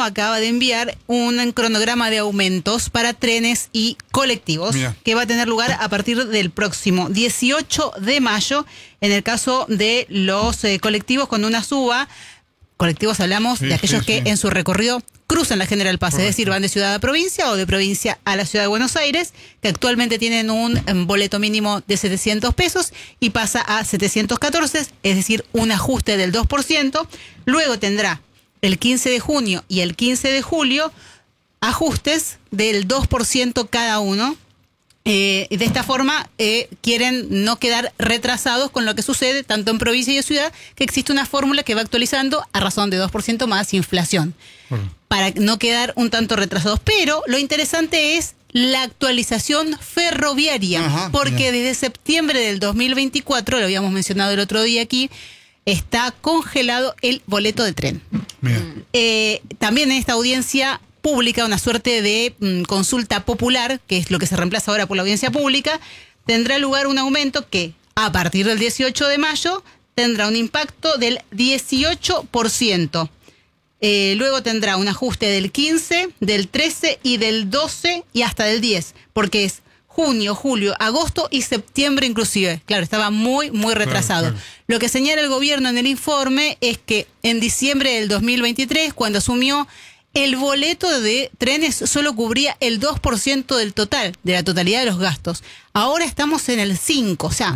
gobierno acaba de enviar un cronograma de aumentos para trenes y colectivos. Mira. Que va a tener lugar a partir del próximo 18 de mayo. En el caso de los colectivos con una suba, colectivos hablamos de aquellos que en su recorrido cruzan la General Paz, es decir, van de ciudad a provincia o de provincia a la ciudad de Buenos Aires, que actualmente tienen un boleto mínimo de 700 pesos y pasa a 714, es decir, un ajuste del 2%. Luego tendrá el 15 de junio y el 15 de julio ajustes del 2% cada uno. De esta forma quieren no quedar retrasados con lo que sucede tanto en provincia y en ciudad, que existe una fórmula que va actualizando a razón de 2% más inflación, para no quedar un tanto retrasados. Pero lo interesante es la actualización ferroviaria, porque desde septiembre del 2024, lo habíamos mencionado el otro día aquí, está congelado el boleto de tren. También en esta audiencia pública, una suerte de consulta popular, que es lo que se reemplaza ahora por la audiencia pública, tendrá lugar un aumento que a partir del 18 de mayo tendrá un impacto del 18%. Luego tendrá un ajuste del 15, del 13 y del 12 y hasta del 10, porque es junio, julio, agosto y septiembre inclusive. Claro, estaba muy retrasado. Claro. Lo que señala el gobierno en el informe es que en diciembre del 2023, cuando asumió, el boleto de trenes solo cubría el 2% del total, de la totalidad de los gastos. Ahora estamos en el 5%, o sea,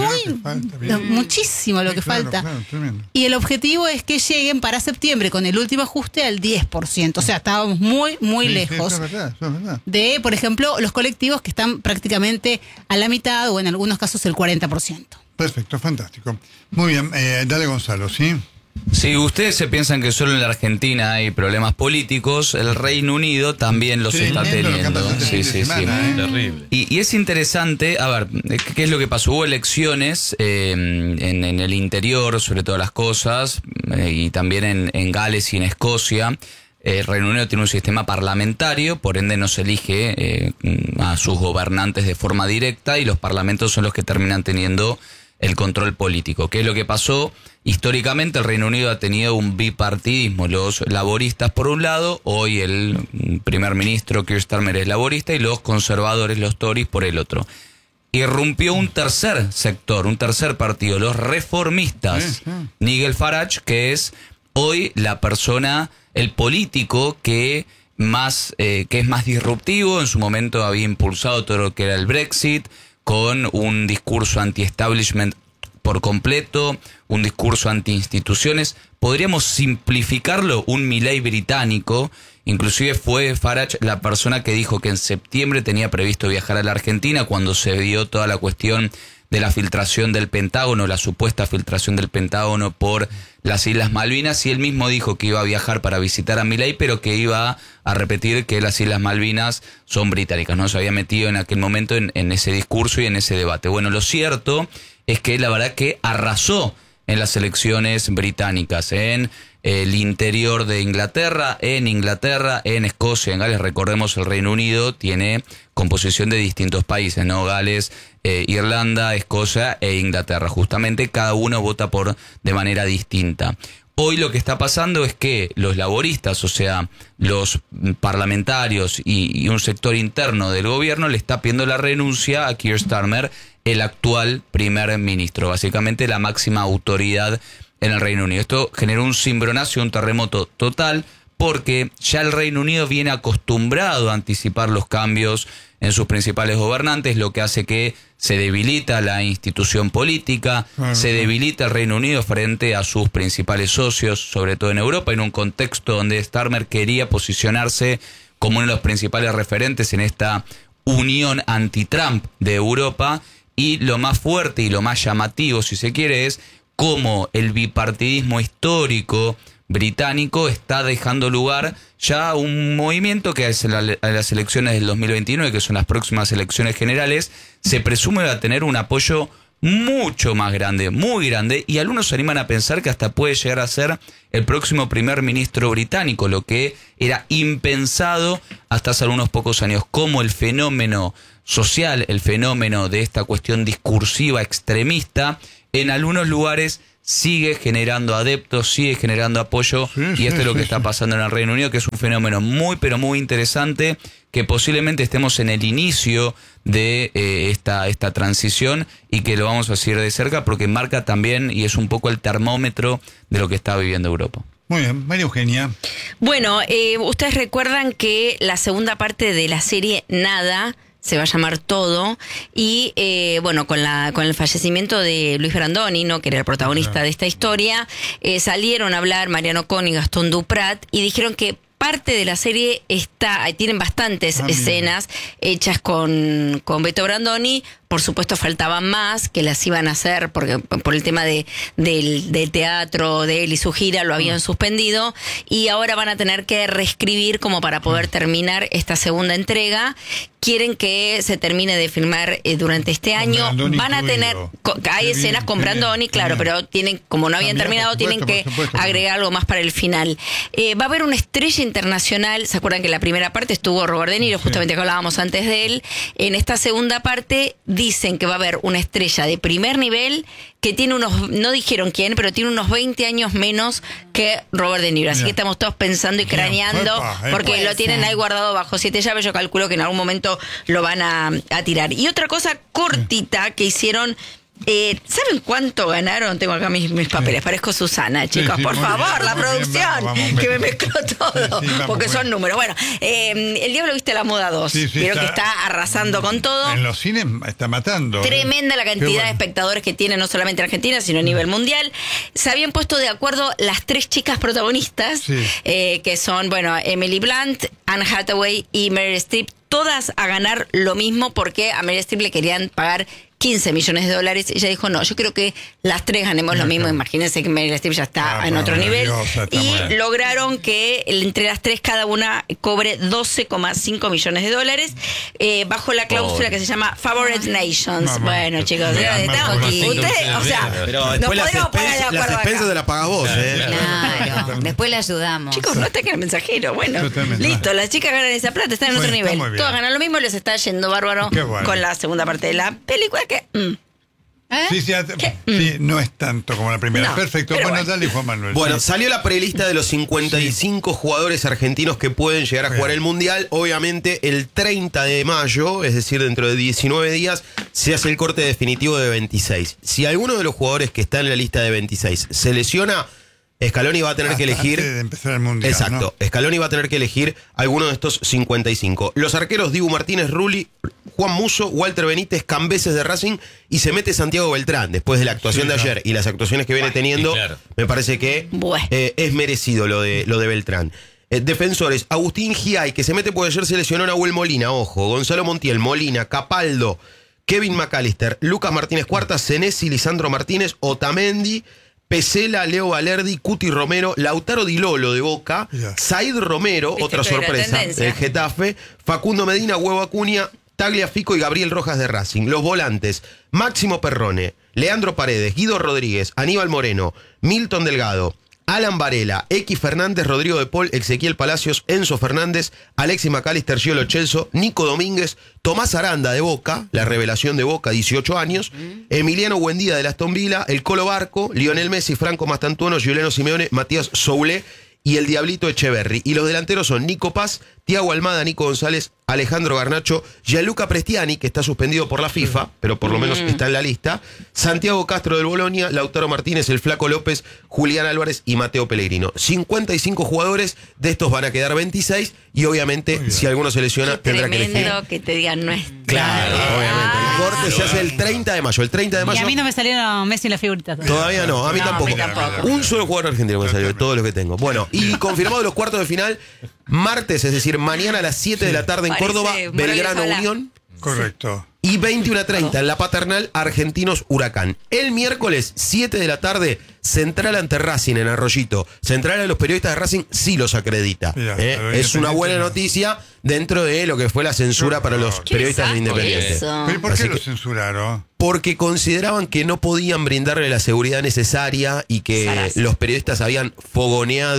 muchísimo lo que falta. Claro, y el objetivo es que lleguen para septiembre con el último ajuste al 10%. O sea, estábamos muy lejos. Eso es verdad. De, por ejemplo, los colectivos que están prácticamente a la mitad o en algunos casos el 40%. Perfecto, fantástico. Muy bien, dale Gonzalo, ¿sí? Si ustedes se piensan que solo en la Argentina hay problemas políticos, el Reino Unido también los está teniendo. Sí. Terrible. Y es interesante, a ver, ¿qué es lo que pasó? Hubo elecciones en el interior, sobre todas las cosas, y también en Gales y en Escocia. El Reino Unido tiene un sistema parlamentario, por ende no se elige a sus gobernantes de forma directa, y los parlamentos son los que terminan teniendo el control político. ¿Qué es lo que pasó? Históricamente el Reino Unido ha tenido un bipartidismo, los laboristas por un lado, hoy el primer ministro Keir Starmer es laborista, y los conservadores, los Tories, por el otro. Irrumpió un tercer sector, un tercer partido, los reformistas. Nigel Farage, que es hoy la persona, el político que es más disruptivo. En su momento había impulsado todo lo que era el Brexit, con un discurso anti-establishment por completo, un discurso anti-instituciones. Podríamos simplificarlo, un Milei británico. Inclusive fue Farage la persona que dijo que en septiembre tenía previsto viajar a la Argentina cuando se dio toda la cuestión de la filtración del Pentágono, la supuesta filtración del Pentágono por las Islas Malvinas, y él mismo dijo que iba a viajar para visitar a Milei, pero que iba a repetir que las Islas Malvinas son británicas, ¿no? Se había metido en aquel momento en ese discurso y en ese debate. Bueno, lo cierto es que la verdad que arrasó en las elecciones británicas, en el interior de Inglaterra, en Escocia, en Gales. Recordemos, el Reino Unido tiene composición de distintos países, ¿no? Gales, Irlanda, Escocia e Inglaterra. Justamente cada uno vota de manera distinta. Hoy lo que está pasando es que los laboristas, o sea, los parlamentarios y un sector interno del gobierno le está pidiendo la renuncia a Keir Starmer, el actual primer ministro, básicamente la máxima autoridad en el Reino Unido. Esto generó un cimbronazo, un terremoto total, porque ya el Reino Unido viene acostumbrado a anticipar los cambios en sus principales gobernantes, lo que hace que se debilita la institución política, se debilita el Reino Unido frente a sus principales socios, sobre todo en Europa, en un contexto donde Starmer quería posicionarse como uno de los principales referentes en esta unión anti-Trump de Europa. Y lo más fuerte y lo más llamativo, si se quiere, es cómo el bipartidismo histórico británico está dejando lugar ya a un movimiento que es a las elecciones del 2029, que son las próximas elecciones generales, se presume va a tener un apoyo mucho más grande, muy grande, y algunos se animan a pensar que hasta puede llegar a ser el próximo primer ministro británico, lo que era impensado hasta hace unos pocos años. Como el fenómeno social, el fenómeno de esta cuestión discursiva extremista, en algunos lugares sigue generando adeptos, sigue generando apoyo, y esto es lo que está pasando en el Reino Unido, que es un fenómeno muy, pero muy interesante, que posiblemente estemos en el inicio de esta transición y que lo vamos a seguir de cerca porque marca también y es un poco el termómetro de lo que está viviendo Europa. Muy bien, María Eugenia. Bueno, ustedes recuerdan que la segunda parte de la serie Nada se va a llamar Todo, y bueno, con el fallecimiento de Luis Brandoni, ¿no?, que era el protagonista de esta historia, salieron a hablar Mariano Cohn y Gastón Duprat y dijeron que parte de la serie tienen bastantes escenas hechas con Beto Brandoni. Por supuesto faltaban más que las iban a hacer porque por el tema del teatro de él y su gira lo habían suspendido, y ahora van a tener que reescribir como para poder terminar esta segunda entrega. Quieren que se termine de filmar durante este año. Van a tener, hay escenas con Brandoni, claro, pero tienen, como no habían terminado, tienen que agregar algo más para el final. Va a haber una estrella internacional. ¿Se acuerdan que en la primera parte estuvo Robert De Niro, justamente que hablábamos antes de él? En esta segunda parte dicen que va a haber una estrella de primer nivel que tiene no dijeron quién, pero tiene unos 20 años menos que Robert De Niro. Así que estamos todos pensando y craneando, porque lo tienen ahí guardado bajo 7 llaves. Yo calculo que en algún momento lo van a tirar. Y otra cosa cortita que hicieron... ¿saben cuánto ganaron? Tengo acá mis papeles, parezco Susana, chicos, por favor, la producción, vamos, que me mezcló todo, porque son números. Bueno, El Diablo Viste la Moda 2, creo que está arrasando con todo. En los cines está matando. Tremenda la cantidad de espectadores que tiene, no solamente en Argentina, sino a nivel mundial. Se habían puesto de acuerdo las 3 chicas protagonistas, que son, bueno, Emily Blunt, Anne Hathaway y Meryl Streep, todas a ganar lo mismo, porque a Meryl Streep le querían pagar $15 millones. Y ella dijo, no, yo creo que las 3 ganemos lo mismo. Imagínense que Meryl Streep ya está en otro nivel. Y lograron que entre las 3 cada una cobre $12,5 millones, bajo la cláusula que se llama Favorite Nations. Bueno, chicos, estamos aquí. Ustedes, o sea, pero después las expensas de la pagas vos, Claro, después le ayudamos. Chicos, no está que el mensajero. Bueno, listo, las chicas ganan esa plata, están en otro nivel. Todas ganan lo mismo y les está yendo bárbaro con la segunda parte de la película. Sí, no es tanto como la primera. Perfecto. Bueno, dale, Juan Manuel. Bueno, salió la prelista de los 55 jugadores argentinos que pueden llegar a jugar el Mundial. Obviamente, el 30 de mayo, es decir, dentro de 19 días, se hace el corte definitivo de 26. Si alguno de los jugadores que está en la lista de 26 se lesiona, Scaloni va a tener que elegir... Antes de empezar el Mundial, exacto, ¿no? Scaloni va a tener que elegir alguno de estos 55. Los arqueros Dibu Martínez, Rulli, Juan Musso, Walter Benítez, Cambeses de Racing, y se mete Santiago Beltrán. Después de la actuación de ayer y las actuaciones que viene teniendo, me parece que es merecido lo de Beltrán. Defensores, Agustín Giay, que se mete porque ayer se lesionó Nahuel Molina, ojo, Gonzalo Montiel, Molina, Capaldo, Kevin McAllister, Lucas Martínez Cuartas, Senesi, Lisandro Martínez, Otamendi, Pesela, Leo Valerdi, Cuti Romero, Lautaro Di Lolo de Boca, Said Romero, otra sorpresa del Getafe, Facundo Medina, Huevo Acuña, Tagliafico y Gabriel Rojas de Racing. Los volantes, Máximo Perrone, Leandro Paredes, Guido Rodríguez, Aníbal Moreno, Milton Delgado, Alan Varela, X Fernández, Rodrigo de Paul, Ezequiel Palacios, Enzo Fernández, Alexis McAllister, Giolo Chelso, Nico Domínguez, Tomás Aranda de Boca, la revelación de Boca, 18 años, Emiliano Buendía de Aston Villa, el Colo Barco, Lionel Messi, Franco Mastantuono, Giuliano Simeone, Matías Soulé y el Diablito Echeverri. Y los delanteros son Nico Paz, Tiago Almada, Nico González, Alejandro Garnacho, Gianluca Prestiani, que está suspendido por la FIFA, pero por lo menos está en la lista, Santiago Castro del Bolonia, Lautaro Martínez, el Flaco López, Julián Álvarez y Mateo Pellegrino. 55 jugadores, de estos van a quedar 26 y obviamente si alguno se lesiona tendrá que elegir. Tremendo que te digan no es. Claro, obviamente. El corte se hace el 30 de mayo. El 30 de mayo. Y a mí no me salieron Messi en la figurita. Todavía no, a mí tampoco. Un solo jugador argentino me salió de todos los que tengo. Bueno, y confirmado los cuartos de final, martes, es decir, mañana a las 7 de la tarde en Córdoba, Belgrano Unión. Correcto. Y 21:30 en la Paternal, Argentinos Huracán. El miércoles, 7 de la tarde, Central ante Racing en Arroyito. Central a los periodistas de Racing sí los acredita. Es una buena noticia dentro de lo que fue la censura para los periodistas de Independiente. ¿Pero por qué lo censuraron? Porque consideraban que no podían brindarle la seguridad necesaria y que los periodistas habían fogoneado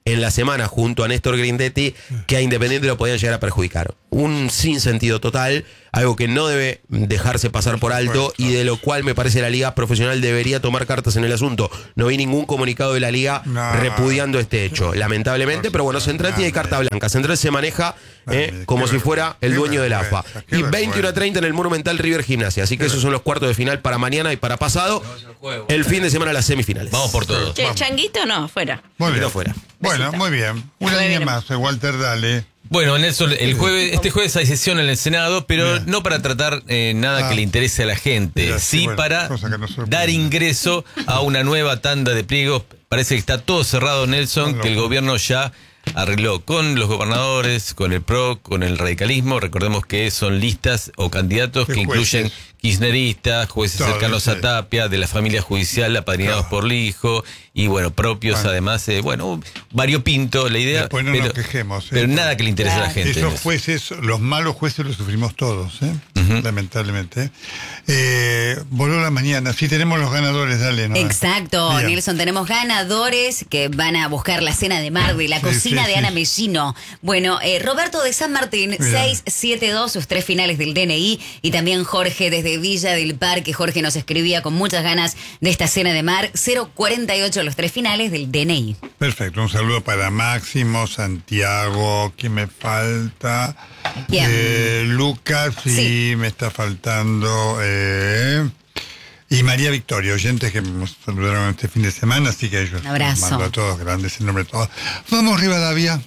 en la semana junto a Néstor Grindetti que a Independiente lo podían llegar a perjudicar. Un sinsentido total, algo que no debe dejarse pasar por alto y de lo cual me parece la Liga Profesional debería tomar cartas en el asunto. No vi ningún comunicado de la Liga repudiando este hecho, lamentablemente, pero bueno, Central tiene carta blanca. Central se maneja como si fuera el dueño del AFA. Y 21:30 en el Monumental River Gimnasia. Así que esos son los cuartos de final para mañana y para pasado. El fin de semana las semifinales. Vamos por todo. Changuito no, fuera. Muy bien. Fuera. Bueno, muy bien. Una línea más, Walter, dale. Bueno, Nelson, este jueves hay sesión en el Senado, pero no para tratar nada que le interese a la gente, para dar ingreso a una nueva tanda de pliegos. Parece que está todo cerrado, Nelson, que el gobierno ya arregló con los gobernadores, con el PRO, con el radicalismo. Recordemos que son listas o candidatos que incluyen kirchneristas, jueces cercanos a Tapia, de la familia judicial, apadrinados por el hijo, y bueno, propios además, variopinto la idea. Después no nos quejemos. Pero nada que le interese a la gente. Esos jueces, los malos jueces los sufrimos todos, lamentablemente. Voló la mañana, sí tenemos los ganadores, dale. Exacto, bien. Nelson, tenemos ganadores que van a buscar la cena de mar de la cocina de Ana Mellino. Bueno, Roberto de San Martín, 672, sus 3 finales del DNI, y también Jorge desde Villa del Parque. Jorge nos escribía con muchas ganas de esta cena de mar, 048 los 3 finales del DNI. Perfecto, un saludo para Máximo, Santiago, ¿quién me falta? Lucas, y me está faltando... y María Victoria, oyentes que nos saludaron este fin de semana, así que ellos un abrazo. Mando a todos, grandes en nombre de todos. Vamos, Rivadavia.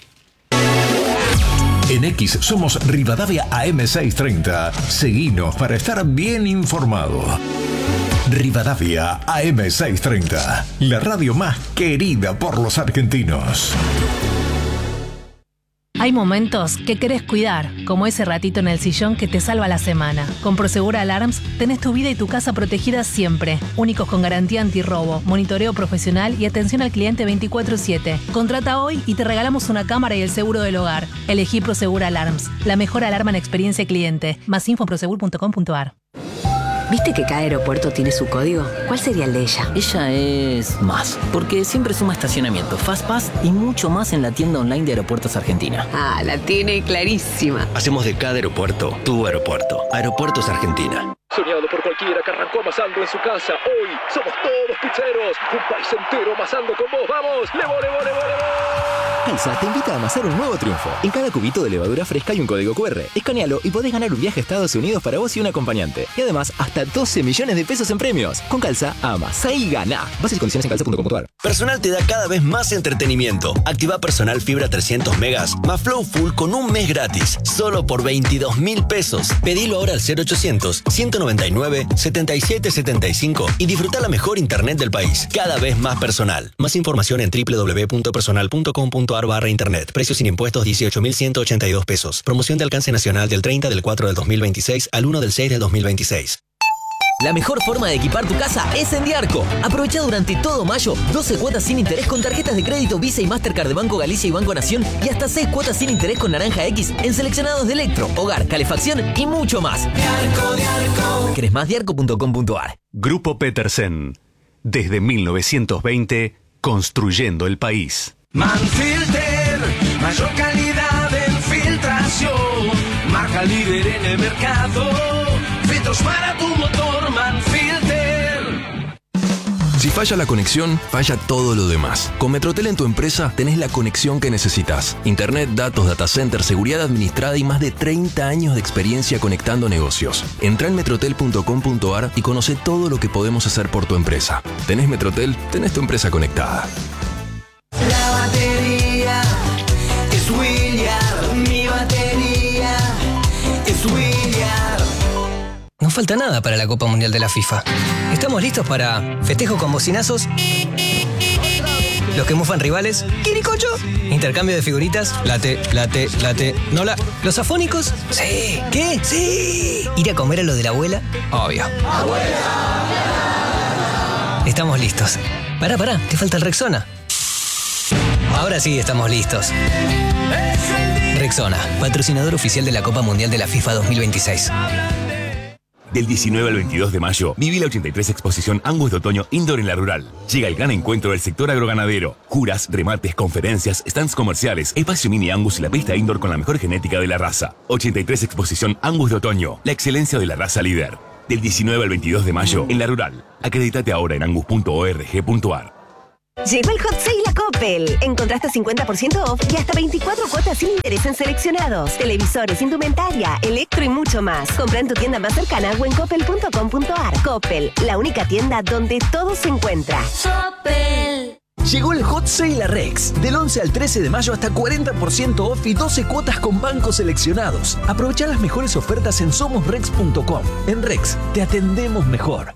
En X somos Rivadavia AM630. Seguinos para estar bien informado. Rivadavia AM630, la radio más querida por los argentinos. Hay momentos que querés cuidar, como ese ratito en el sillón que te salva la semana. Con Prosegur Alarms tenés tu vida y tu casa protegidas siempre. Únicos con garantía antirrobo, monitoreo profesional y atención al cliente 24/7. Contrata hoy y te regalamos una cámara y el seguro del hogar. Elegí Prosegur Alarms, la mejor alarma en experiencia cliente. Más info en prosegur.com.ar. ¿Viste que cada aeropuerto tiene su código? ¿Cuál sería el de ella? Ella es más, porque siempre suma estacionamiento, FastPass y mucho más en la tienda online de Aeropuertos Argentina. Ah, la tiene clarísima. Hacemos de cada aeropuerto tu aeropuerto. Aeropuertos Argentina. Soñado por cualquiera que arrancó amasando en su casa. Hoy somos todos pizzeros. Un país entero amasando con vos. ¡Vamos! ¡Levo, levo, levo, levo! Calza te invita a amasar un nuevo triunfo. En cada cubito de levadura fresca hay un código QR. Escanealo y podés ganar un viaje a Estados Unidos para vos y un acompañante. Y además, hasta 12 millones de pesos en premios. Con Calza, amasa y gana. Bases y condiciones en calza.com.ar. Personal te da cada vez más entretenimiento. Activa Personal Fibra 300 megas más Flow Full con un mes gratis. Solo por 22.000 pesos. Pedilo ahora al 0800 199 7775 y disfruta la mejor internet del país. Cada vez más personal. Más información en www.personal.com.ar/internet. Precios sin impuestos 18.182 pesos. Promoción de alcance nacional del 30 del 4 del 2026 al 1 del 6 del 2026. La mejor forma de equipar tu casa es en Diarco. Aprovecha durante todo mayo 12 cuotas sin interés con tarjetas de crédito Visa y Mastercard de Banco Galicia y Banco Nación y hasta 6 cuotas sin interés con Naranja X en seleccionados de electro, hogar, calefacción y mucho más. Diarco, Diarco. ¿Querés más? Diarco.com.ar. Grupo Petersen. Desde 1920, construyendo el país. Manfilter, mayor calidad en filtración. Marca líder en el mercado. Filtros para tu motor, Manfilter. Si falla la conexión, falla todo lo demás. Con Metrotel en tu empresa tenés la conexión que necesitas. Internet, datos, data center, seguridad administrada y más de 30 años de experiencia conectando negocios. Entrá en metrotel.com.ar y conoce todo lo que podemos hacer por tu empresa. ¿Tenés Metrotel? Tenés tu empresa conectada. La batería es Williard. Mi batería es Williard. No falta nada para la Copa Mundial de la FIFA. Estamos listos para festejo con bocinazos, los que mufan rivales, quiricocho, intercambio de figuritas, late, nola, los afónicos, sí, ¿qué? Sí, ir a comer a lo de la abuela, obvio. ¡Abuela! Estamos listos. Pará, te falta el Rexona. Ahora sí estamos listos. Rexona, patrocinador oficial de la Copa Mundial de la FIFA 2026. Del 19 al 22 de mayo, viví la 83 Exposición Angus de Otoño Indoor en La Rural. Llega el gran encuentro del sector agroganadero. Juras, remates, conferencias, stands comerciales, espacio mini Angus y la pista indoor con la mejor genética de la raza. 83 Exposición Angus de Otoño, la excelencia de la raza líder. Del 19 al 22 de mayo, en La Rural. Acredítate ahora en angus.org.ar. Llegó el Hot Sale a Coppel. Encontraste 50% off y hasta 24 cuotas sin interés en seleccionados. Televisores, indumentaria, electro y mucho más. Compra en tu tienda más cercana o en coppel.com.ar. Coppel, la única tienda donde todo se encuentra. Coppel. Llegó el Hot Sale a Rex. Del 11 al 13 de mayo hasta 40% off y 12 cuotas con bancos seleccionados. Aprovecha las mejores ofertas en somosrex.com. En Rex, te atendemos mejor.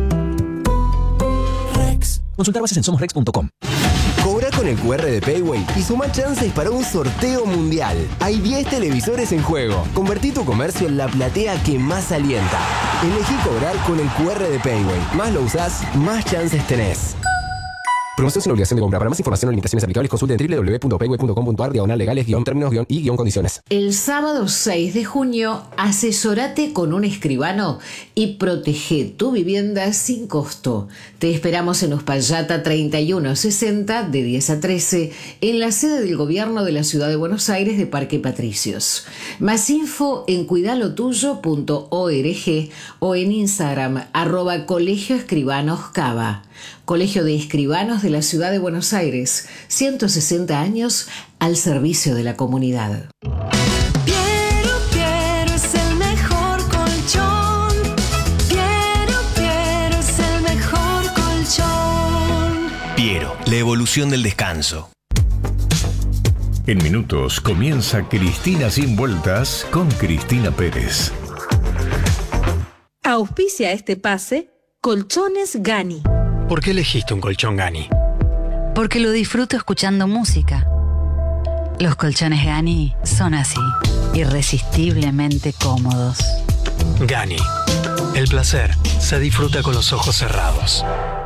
Consultar bases en somosrex.com. Cobra con el QR de Payway y suma chances para un sorteo mundial. Hay 10 televisores en juego. Convertí tu comercio en la platea que más alienta. Elegí cobrar con el QR de Payway. Más lo usás, más chances tenés. Promoción sin obligación de compra. Para más información o limitaciones aplicables, consulte en www.payway.com.ar/legales-términos-y condiciones. El sábado 6 de junio, asesórate con un escribano y protege tu vivienda sin costo. Te esperamos en Uspallata 3160 de 10 a 13 en la sede del Gobierno de la Ciudad de Buenos Aires de Parque Patricios. Más info en cuidalotuyo.org o en Instagram @Colegio Escribanos Cava. Colegio de Escribanos de la Ciudad de Buenos Aires, 160 años al servicio de la comunidad. Piero es el mejor colchón. Piero es el mejor colchón. Piero, la evolución del descanso. En minutos comienza Cristina Sin Vueltas con Cristina Pérez. Auspicia este pase Colchones Gani. ¿Por qué elegiste un colchón Gani? Porque lo disfruto escuchando música. Los colchones Gani son así, irresistiblemente cómodos. Gani. El placer se disfruta con los ojos cerrados.